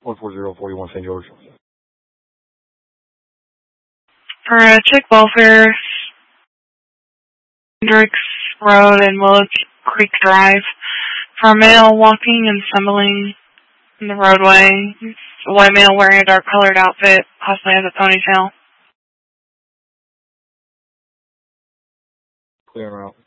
14041 St. George. For chick welfare, Hendricks Road and Willow Creek Drive. For a male walking and stumbling in the roadway, a white male wearing a dark colored outfit, possibly has a ponytail. Clear him out.